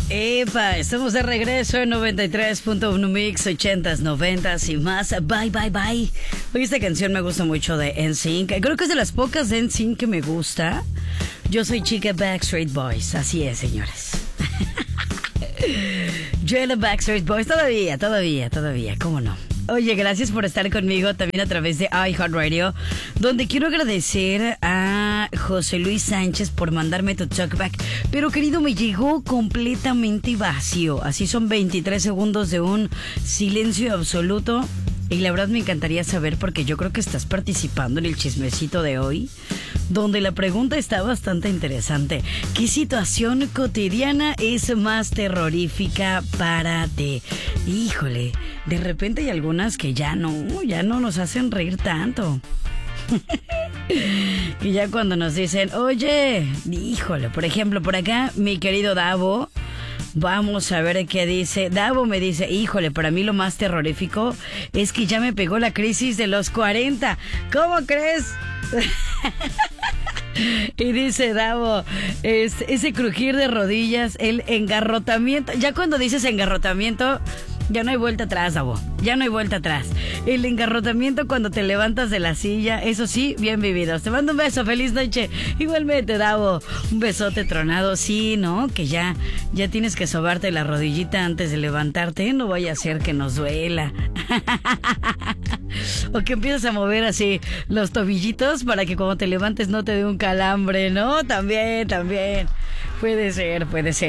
Epa, estamos de regreso en 93.1 Mix, 80s, 90s y más. Bye, bye, bye. Oye, esta canción me gusta mucho de NSYNC. Creo que es de las pocas de NSYNC que me gusta. Yo soy chica Backstreet Boys, así es, señores. Yo era Backstreet Boys todavía, ¿cómo no? Oye, gracias por estar conmigo también a través de iHeartRadio, donde quiero agradecer a José Luis Sánchez por mandarme tu talkback. Pero querido, me llegó completamente vacío. Así son 23 segundos de un silencio absoluto. Y la verdad me encantaría saber, porque yo creo que estás participando en el chismecito de hoy, donde la pregunta está bastante interesante. ¿Qué situación cotidiana es más terrorífica para ti? Híjole, de repente hay algunas que ya no nos hacen reír tanto. Y ya cuando nos dicen, oye, híjole, por ejemplo, por acá, mi querido Davo, vamos a ver qué dice. Davo me dice, híjole, para mí lo más terrorífico es que ya me pegó la crisis de los 40. ¿Cómo crees? Y dice Davo, ese crujir de rodillas, el engarrotamiento. Ya cuando dices engarrotamiento, ya no hay vuelta atrás, Davo. Ya no hay vuelta atrás. El engarrotamiento cuando te levantas de la silla, eso sí, bien vividos. Te mando un beso, feliz noche. Igualmente, Davo, un besote tronado. Sí, ¿no? Que ya tienes que sobarte la rodillita antes de levantarte. No vaya a ser que nos duela. O que empiezas a mover así los tobillitos para que cuando te levantes no te dé un calambre, ¿no? También. Puede ser.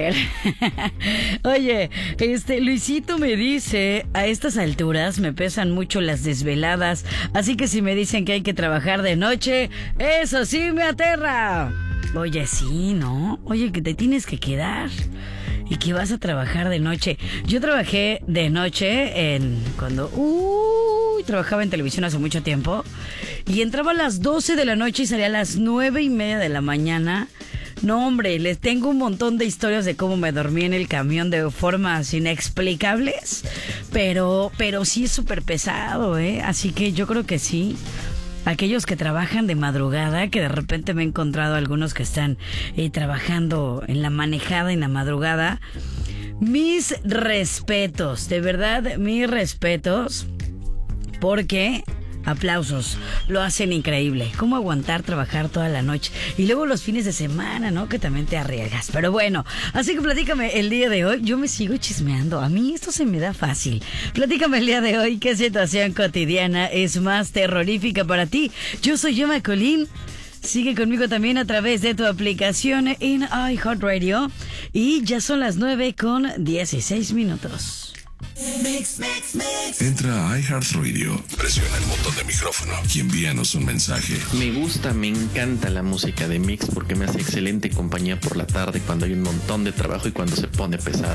Oye, Luisito me dice, a estas alturas me pesan mucho las desveladas, así que si me dicen que hay que trabajar de noche, eso sí me aterra. Oye, sí, ¿no? Oye, que te tienes que quedar y que vas a trabajar de noche. Yo trabajé de noche cuando trabajaba en televisión hace mucho tiempo, y entraba a las 12 de la noche y salía a las 9:30 de la mañana. No, hombre, les tengo un montón de historias de cómo me dormí en el camión de formas inexplicables, pero sí es súper pesado, ¿eh? Así que yo creo que sí. Aquellos que trabajan de madrugada, que de repente me he encontrado algunos que están trabajando en la manejada en la madrugada, mis respetos, de verdad, mis respetos, porque aplausos, lo hacen increíble. ¿Cómo aguantar trabajar toda la noche? Y luego los fines de semana, ¿no? Que también te arriesgas. Pero bueno, así que platícame el día de hoy. Yo me sigo chismeando. A mí esto se me da fácil. Platícame el día de hoy qué situación cotidiana es más terrorífica para ti. Yo soy Gemma Colín. Sigue conmigo también a través de tu aplicación en iHeartRadio. Y ya son las 9:16. Mix. Entra a iHeartRadio, presiona el botón de micrófono y envíanos un mensaje. Me encanta la música de Mix porque me hace excelente compañía por la tarde cuando hay un montón de trabajo y cuando se pone pesado.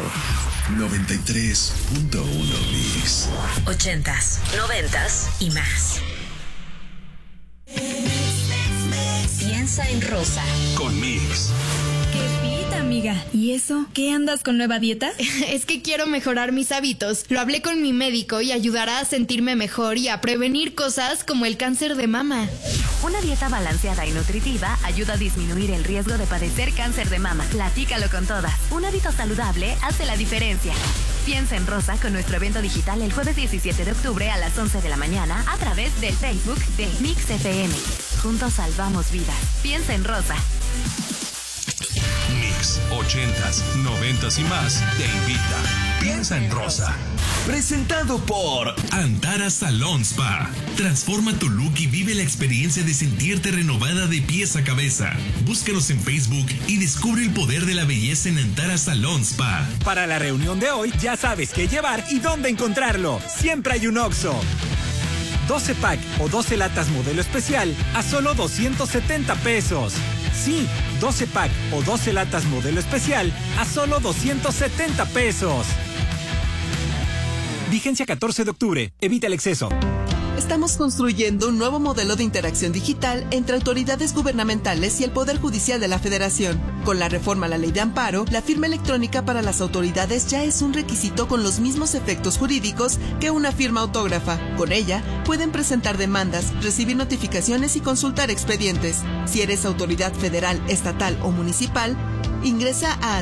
93.1 Mix. 80s, 90s y más. Piensa en rosa. Con Mix. ¡Qué fit, amiga! ¿Y eso? ¿Qué andas con nueva dieta? Es que quiero mejorar mis hábitos. Lo hablé con mi médico y ayudará a sentirme mejor y a prevenir cosas como el cáncer de mama. Una dieta balanceada y nutritiva ayuda a disminuir el riesgo de padecer cáncer de mama. Platícalo con todas. Un hábito saludable hace la diferencia. Piensa en rosa con nuestro evento digital el jueves 17 de octubre a las 11 de la mañana a través del Facebook de Mix FM. Juntos salvamos vidas. Piensa en rosa. Mix 80s, 90s y más te invita. Piensa en rosa. Presentado por Antara Salon Spa. Transforma tu look y vive la experiencia de sentirte renovada de pies a cabeza. Búscanos en Facebook y descubre el poder de la belleza en Antara Salon Spa. Para la reunión de hoy ya sabes qué llevar y dónde encontrarlo. Siempre hay un Oxxo. 12 pack o 12 latas modelo especial a solo 270 pesos. Sí, 12 pack o 12 latas modelo especial a solo 270 pesos. Vigencia 14 de octubre. Evita el exceso. Estamos construyendo un nuevo modelo de interacción digital entre autoridades gubernamentales y el Poder Judicial de la Federación. Con la reforma a la Ley de Amparo, la firma electrónica para las autoridades ya es un requisito con los mismos efectos jurídicos que una firma autógrafa. Con ella, pueden presentar demandas, recibir notificaciones y consultar expedientes. Si eres autoridad federal, estatal o municipal, Ingresa a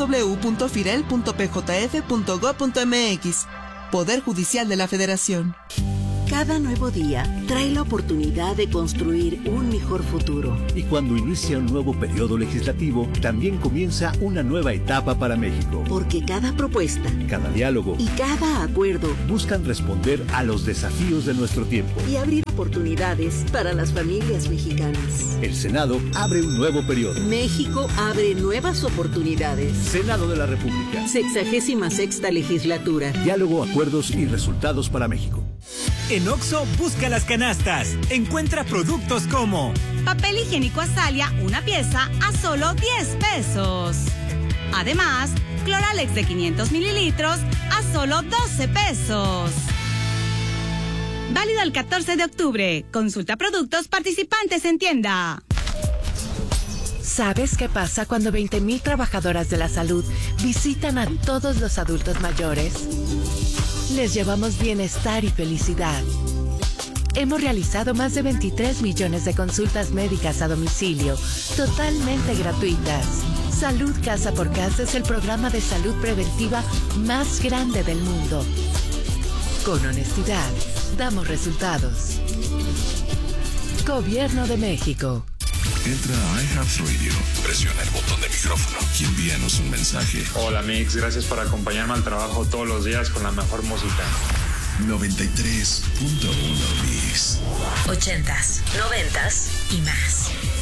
www.firel.pjf.gov.mx. Poder Judicial de la Federación. Cada nuevo día trae la oportunidad de construir un mejor futuro. Y cuando inicia un nuevo periodo legislativo, también comienza una nueva etapa para México. Porque cada propuesta, cada diálogo y cada acuerdo buscan responder a los desafíos de nuestro tiempo y abrir oportunidades para las familias mexicanas. El Senado abre un nuevo periodo. México abre nuevas oportunidades. Senado de la República. 66ª legislatura. Diálogo, acuerdos y resultados para México. En Oxxo, busca las canastas. Encuentra productos como papel higiénico Azalia, una pieza a solo 10 pesos. Además, Cloralex de 500 mililitros a solo 12 pesos. Válido el 14 de octubre. Consulta productos participantes en tienda. ¿Sabes qué pasa cuando 20,000 trabajadoras de la salud visitan a todos los adultos mayores? Les llevamos bienestar y felicidad. Hemos realizado más de 23 millones de consultas médicas a domicilio, totalmente gratuitas. Salud Casa por Casa es el programa de salud preventiva más grande del mundo. Con honestidad, damos resultados. Gobierno de México. Entra a iHeartRadio, presiona el botón de micrófono y envíanos un mensaje. Hola Mix, gracias por acompañarme al trabajo todos los días con la mejor música. 93.1 Mix. 80s, 90s y más.